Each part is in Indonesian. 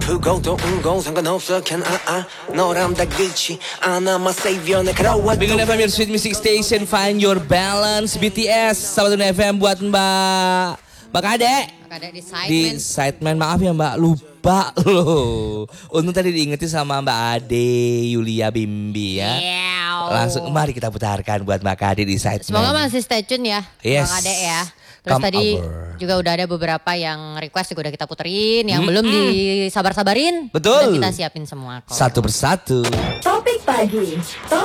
Bingung FM, your sweet music station, find your balance. BTS, Sabtu FM buat Mbak Kadek. Di Sideman, maaf ya Mbak, lupa loh. Untung tadi diingetin sama Mbak Ade, Yulia Bimbi ya. Langsung mari kita putarkan buat Mbak Kadek di Sideman. Semoga masih stay tune ya, yes. Mbak Kadek ya. Terus Come tadi over. juga udah ada beberapa yang request juga udah kita puterin, yang belum disabar-sabarin. Betul. Udah kita siapin semua kok. Satu persatu. Topik pagi.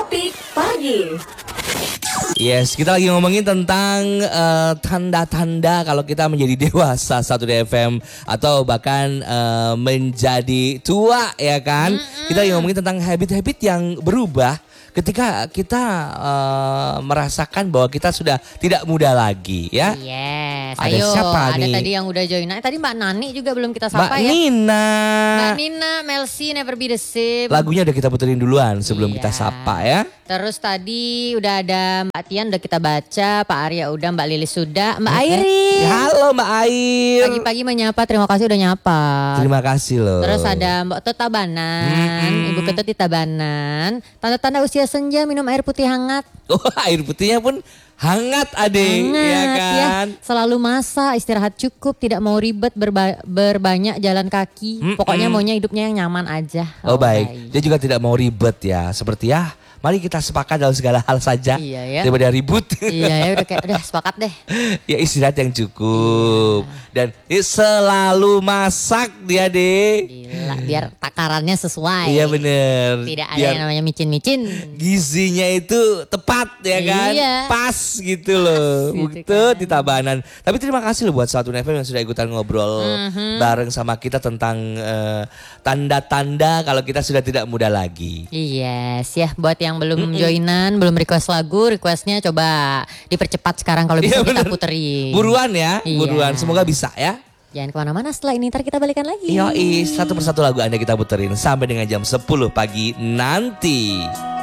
Yes, kita lagi ngomongin tentang tanda-tanda kalau kita menjadi dewasa satu FM atau bahkan menjadi tua ya kan. Kita lagi ngomongin tentang habit-habit yang berubah ketika kita merasakan bahwa kita sudah tidak muda lagi ya. Yes, Ada ayo. siapa ada nih? tadi yang udah join. Tadi Mbak Nani juga belum kita Mbak sapa ya. Nina. Mbak Nina, Melsi, Never Be The Same. Lagunya udah kita puterin duluan sebelum Iya. kita sapa ya. Terus tadi udah ada Mbak Tian udah kita baca, Pak Arya udah, Mbak Lilis sudah, Mbak Airi. Halo Mbak Air. Pagi-pagi menyapa, terima kasih udah nyapa. Terima kasih loh. Terus ada Mbak Tot Tabanan, Ibu Ketut di Tabanan. Tanda-tanda usia senja, minum air putih hangat. Oh, air putihnya pun hangat Ade, ya kan? Ya. Selalu masak, istirahat cukup, tidak mau ribet, berbanyak jalan kaki. Pokoknya maunya hidupnya yang nyaman aja. Oh baik, dia juga tidak mau ribet ya. Seperti ya, mari kita sepakat dalam segala hal saja. Iya ya. Daripada ribut. Iya ya, udah sepakat deh. Ya istirahat yang cukup. Dan selalu masak dia deh. Gila, biar takarannya sesuai. Iya bener. Tidak ada Biar yang namanya micin-micin. gizinya itu tepat ya kan. Iya. Pas gitu loh. gitu Begitu kan. di Tabanan. Tapi terima kasih loh buat Satu FM yang sudah ikutan ngobrol bareng sama kita tentang tanda-tanda kalau kita sudah tidak muda lagi. Yes ya, buat yang belum joinan, belum request lagu, requestnya coba dipercepat sekarang kalau bisa Iya, kita bener. puterin. Buruan ya, Iya. buruan. Semoga bisa ya. Jangan kemana-mana, setelah ini ntar kita balikan lagi. Yoi, satu persatu lagu Anda kita puterin sampai dengan jam 10 pagi nanti.